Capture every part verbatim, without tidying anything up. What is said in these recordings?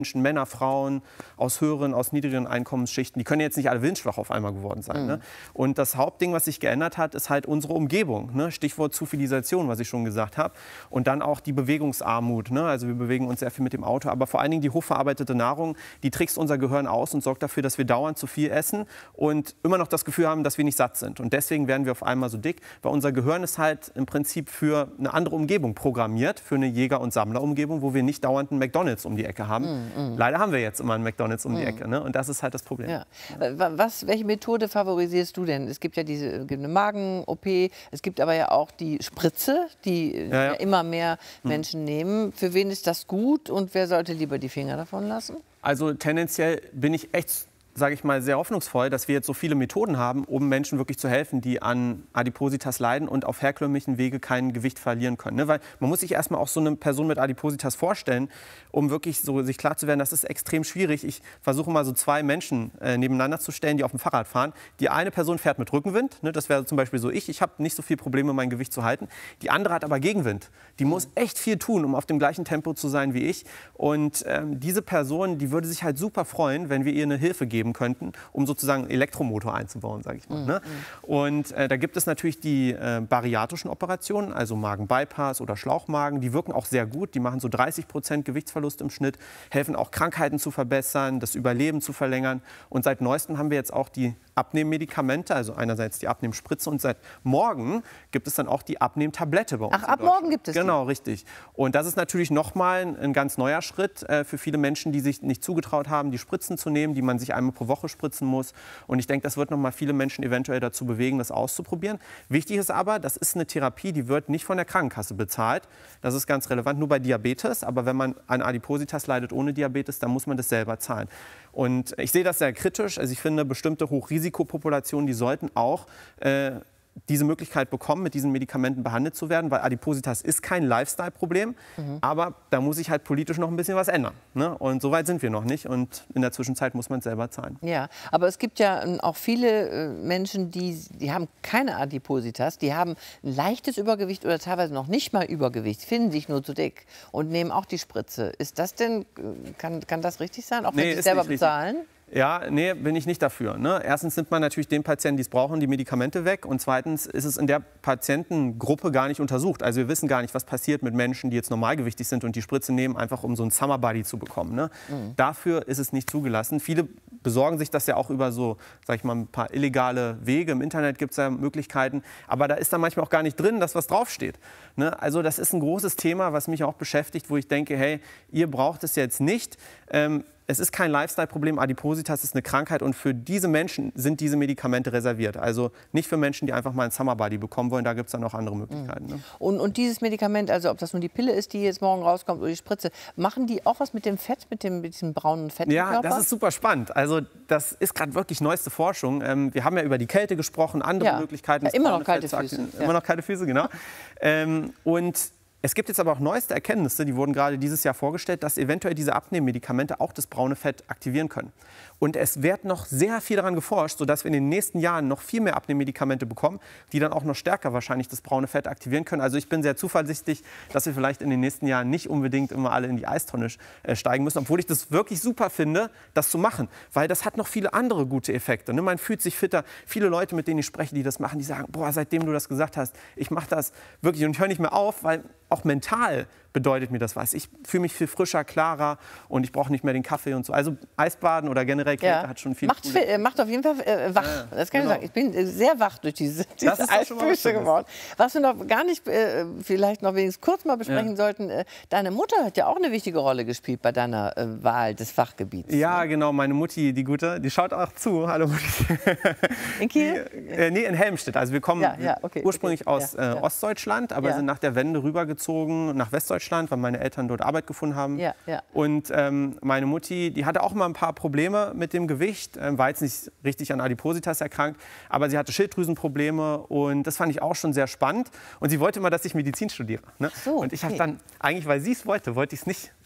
Menschen, Männer, Frauen aus höheren, aus niedrigeren Einkommensschichten, die können jetzt nicht alle willensschwach auf einmal geworden sein. Mhm. Ne? Und das Hauptding, was sich geändert hat, ist halt unsere Umgebung. Ne? Stichwort Zivilisation, was ich schon gesagt habe. Und dann auch die Bewegungsarmut. Ne? Also wir bewegen uns sehr viel mit dem Auto. Aber vor allen Dingen die hochverarbeitete Nahrung, die trickst unser Gehirn aus und sorgt dafür, dass wir dauernd zu viel essen und immer noch das Gefühl haben, dass wir nicht satt sind. Und deswegen werden wir auf einmal so dick, weil unser Gehirn ist halt im Prinzip für eine andere Umgebung programmiert, für eine Jäger- und Sammlerumgebung, wo wir nicht dauernd einen McDonald's um die Ecke haben. Mhm. Mm. Leider haben wir jetzt immer einen McDonald's um mm. die Ecke, ne? Und das ist halt das Problem. Ja. Was, welche Methode favorisierst du denn? Es gibt ja diese gibt eine Magen-O P, es gibt aber ja auch die Spritze, die ja, ja. immer mehr Menschen mm. nehmen. Für wen ist das gut und wer sollte lieber die Finger davon lassen? Also tendenziell bin ich echt, sage ich mal, sehr hoffnungsvoll, dass wir jetzt so viele Methoden haben, um Menschen wirklich zu helfen, die an Adipositas leiden und auf herkömmlichen Wege kein Gewicht verlieren können. Ne? Weil man muss sich erstmal auch so eine Person mit Adipositas vorstellen, um wirklich so sich klar zu werden, das ist extrem schwierig. Ich versuche mal so zwei Menschen äh, nebeneinander zu stellen, die auf dem Fahrrad fahren. Die eine Person fährt mit Rückenwind, ne? Das wäre zum Beispiel so ich. Ich habe nicht so viel Probleme, mein Gewicht zu halten. Die andere hat aber Gegenwind. Die muss echt viel tun, um auf dem gleichen Tempo zu sein wie ich. Und ähm, diese Person, die würde sich halt super freuen, wenn wir ihr eine Hilfe geben könnten, um sozusagen einen Elektromotor einzubauen, sage ich mal. Mm, ne? mm. Und äh, da gibt es natürlich die äh, bariatrischen Operationen, also Magen-Bypass oder Schlauchmagen, die wirken auch sehr gut, die machen so dreißig Prozent Gewichtsverlust im Schnitt, helfen auch Krankheiten zu verbessern, das Überleben zu verlängern. Und seit neuestem haben wir jetzt auch die Abnehmmedikamente, also einerseits die Abnehmspritze und seit morgen gibt es dann auch die Abnehmtablette bei uns. Ach, ab morgen gibt es die? Genau, richtig. Und das ist natürlich nochmal ein, ein ganz neuer Schritt äh, für viele Menschen, die sich nicht zugetraut haben, die Spritzen zu nehmen, die man sich einmal pro Woche spritzen muss. Und ich denke, das wird nochmal viele Menschen eventuell dazu bewegen, das auszuprobieren. Wichtig ist aber, das ist eine Therapie, die wird nicht von der Krankenkasse bezahlt. Das ist ganz relevant, nur bei Diabetes. Aber wenn man an Adipositas leidet ohne Diabetes, dann muss man das selber zahlen. Und ich sehe das sehr kritisch. Also ich finde, bestimmte Hochrisikopopulationen, die sollten auch äh, diese Möglichkeit bekommen, mit diesen Medikamenten behandelt zu werden, weil Adipositas ist kein Lifestyle-Problem, mhm. aber da muss sich halt politisch noch ein bisschen was ändern. Ne? Und so weit sind wir noch nicht und in der Zwischenzeit muss man es selber zahlen. Ja, aber es gibt ja auch viele äh, Menschen, die, die haben keine Adipositas, die haben ein leichtes Übergewicht oder teilweise noch nicht mal Übergewicht, finden sich nur zu dick und nehmen auch die Spritze. Ist das denn, kann, kann das richtig sein, auch wenn nee, sie es selber bezahlen? Richtig. Ja, nee, bin ich nicht dafür. Ne? Erstens nimmt man natürlich den Patienten, die es brauchen, die Medikamente weg. Und zweitens ist es in der Patientengruppe gar nicht untersucht. Also wir wissen gar nicht, was passiert mit Menschen, die jetzt normalgewichtig sind und die Spritze nehmen, einfach um so einen Summer Body zu bekommen. Ne? Mhm. Dafür ist es nicht zugelassen. Viele besorgen sich das ja auch über so, sag ich mal, ein paar illegale Wege. Im Internet gibt es ja Möglichkeiten. Aber da ist dann manchmal auch gar nicht drin, dass was draufsteht. Ne? Also das ist ein großes Thema, was mich auch beschäftigt, wo ich denke, hey, ihr braucht es jetzt nicht. Ähm, Es ist kein Lifestyle-Problem, Adipositas ist eine Krankheit und für diese Menschen sind diese Medikamente reserviert. Also nicht für Menschen, die einfach mal ein Summer Body bekommen wollen, da gibt es dann auch andere Möglichkeiten. Ne? Und, und dieses Medikament, also ob das nun die Pille ist, die jetzt morgen rauskommt oder die Spritze, machen die auch was mit dem Fett, mit dem, mit diesem braunen Fett im Ja, Körper? das ist super spannend. Also das ist gerade wirklich neueste Forschung. Ähm, wir haben ja über die Kälte gesprochen, andere ja. Möglichkeiten. Ja, immer noch kalte Füße. Ja. Immer noch kalte Füße, genau. ähm, und es gibt jetzt aber auch neueste Erkenntnisse, die wurden gerade dieses Jahr vorgestellt, dass eventuell diese Abnehmmedikamente auch das braune Fett aktivieren können. Und es wird noch sehr viel daran geforscht, sodass wir in den nächsten Jahren noch viel mehr Abnehmmedikamente bekommen, die dann auch noch stärker wahrscheinlich das braune Fett aktivieren können. Also ich bin sehr zuversichtlich, dass wir vielleicht in den nächsten Jahren nicht unbedingt immer alle in die Eistonne äh, steigen müssen, obwohl ich das wirklich super finde, das zu machen, weil das hat noch viele andere gute Effekte. Ne? Man fühlt sich fitter. Viele Leute, mit denen ich spreche, die das machen, die sagen, boah, seitdem du das gesagt hast, ich mache das wirklich und ich höre nicht mehr auf, weil auch mental bedeutet mir das was. Ich fühle mich viel frischer, klarer und ich brauche nicht mehr den Kaffee und so. Also Eisbaden oder generell Kälte ja. hat schon viel. Macht, äh, macht auf jeden Fall äh, wach. Ja, das kann genau. ich sagen. Ich bin äh, sehr wach durch diese, diese Eisfüße geworden. Was wir noch gar nicht, äh, vielleicht noch wenigstens kurz mal besprechen ja. sollten, äh, deine Mutter hat ja auch eine wichtige Rolle gespielt bei deiner äh, Wahl des Fachgebiets. Ja, ne? genau. Meine Mutti, die Gute, die schaut auch zu. Hallo Mutti. In Kiel? Die, äh, nee, in Helmstedt. Also wir kommen ja, ja, okay, ursprünglich okay. aus ja, äh, ja. Ostdeutschland, aber ja. sind nach der Wende rübergezogen nach Westdeutschland, weil meine Eltern dort Arbeit gefunden haben. Ja, ja. Und ähm, meine Mutti, die hatte auch mal ein paar Probleme mit dem Gewicht, ähm, war jetzt nicht richtig an Adipositas erkrankt, aber sie hatte Schilddrüsenprobleme und das fand ich auch schon sehr spannend. Und sie wollte immer, dass ich Medizin studiere. Ne? So, und ich habe okay. dann, eigentlich weil sie es wollte, wollte ich es nicht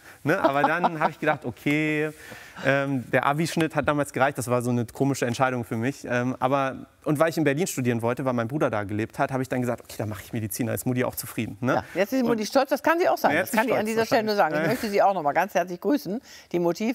Ne? Aber dann habe ich gedacht, okay, ähm, der Abischnitt hat damals gereicht. Das war so eine komische Entscheidung für mich. Ähm, aber, und weil ich in Berlin studieren wollte, weil mein Bruder da gelebt hat, habe ich dann gesagt, okay, dann mache ich Medizin. Da ist Mutti auch zufrieden. Ne? Ja, jetzt ist Mutti stolz, das kann sie auch sein. Das kann ich an dieser Stelle nur sagen. Ich möchte Sie auch noch mal ganz herzlich grüßen, die Mutti.